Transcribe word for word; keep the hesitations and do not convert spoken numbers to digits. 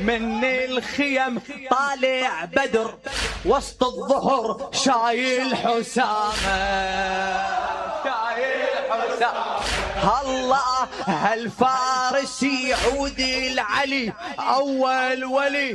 من الخيم طالع بدر وسط الظهر شايل حسامه شايل حسامه. هالله هالفارس يعود العلي أول ولي